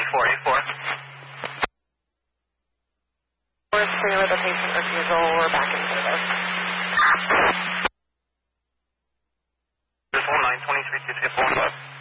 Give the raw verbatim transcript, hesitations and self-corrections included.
four eight four. We're clear with the patient refusal. We're back in service. This one nine twenty-three two six one five.